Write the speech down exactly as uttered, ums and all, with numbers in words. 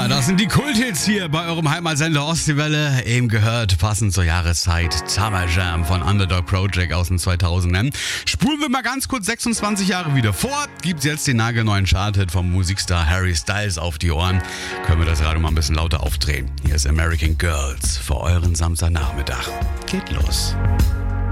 Ja, das sind die Kulthits hier bei eurem Heimatsender Ostseewelle. Eben gehört, passend zur Jahreszeit, Summer Jam von Underdog Project aus den zweitausendern. Spulen wir mal ganz kurz sechsundzwanzig Jahre wieder vor. Gibt's jetzt den nagelneuen Charthit vom Musikstar Harry Styles auf die Ohren. Können wir das Radio mal ein bisschen lauter aufdrehen. Hier ist American Girls für euren Samstagnachmittag. Geht los.